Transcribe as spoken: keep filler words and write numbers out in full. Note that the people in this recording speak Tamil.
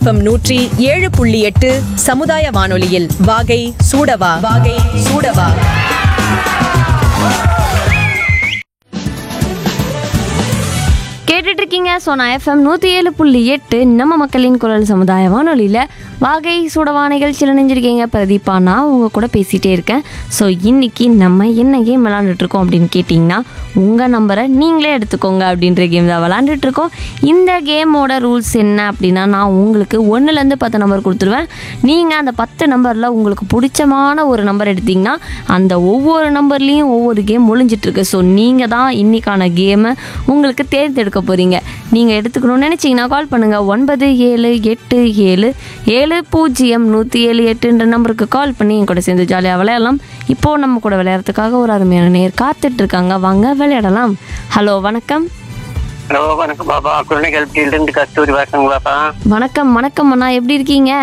எஃப்எம் நூற்றி ஏழு புள்ளி எட்டு சமுதாய வானொலியில் வாகை சூடவா வாகை சூடவா. கேட்டுட்டு இருக்கீங்க சோனா எஃப்எம் நூற்றி ஏழு புள்ளி எட்டு நம்ம மக்களின் குரல் சமுதாய வானொலியில் வாகை சூடவா நிகழ்ச்சியில் நினைஞ்சிருக்கீங்க பிரதீபா. நான் உங்கள் கூட பேசிகிட்டே இருக்கேன். ஸோ இன்றைக்கி நம்ம என்ன கேம் விளாண்டுட்ருக்கோம் அப்படின்னு கேட்டிங்கன்னா, உங்கள் நம்பரை நீங்களே எடுத்துக்கோங்க அப்படின்ற கேம் தான் விளாண்டுட்ருக்கோம். இந்த கேமோட ரூல்ஸ் என்ன அப்படின்னா, நான் உங்களுக்கு ஒன்றுலேருந்து பத்து நம்பர் கொடுத்துருவேன். நீங்கள் அந்த பத்து நம்பரில் உங்களுக்கு பிடிச்சமான ஒரு நம்பர் எடுத்திங்கன்னா அந்த ஒவ்வொரு நம்பர்லேயும் ஒவ்வொரு கேம் ஒழிஞ்சிட்ருக்கு. ஸோ நீங்கள் தான் இன்றைக்கான கேமை உங்களுக்கு தேர்ந்தெடுக்க போகிறீங்க. நீங்கள் எடுத்துக்கணும்னு நினச்சிங்கன்னா கால் பண்ணுங்கள். ஒன்பது ஏழு எட்டு ஏழு ஏழு பூஜ்ஜியம் நூற்றி ஏழு எட்டுன்ற நம்பருக்கு கால் பண்ணி என் கூட சேர்ந்து ஜாலியாக விளையாடலாம். இப்போது நம்ம கூட விளையாடுறதுக்காக ஒரு அருமையான நேர் காத்துட்ருக்காங்க. வாங்க விளையாடலாம். ஹலோ, வணக்கம். ஹலோ, வணக்கம் பாப்பா. குழந்தைகள் இருந்து கஸ்தூரி பேசுங்க பாப்பா. வணக்கம் வணக்கம் அண்ணா, எப்படி இருக்கீங்க?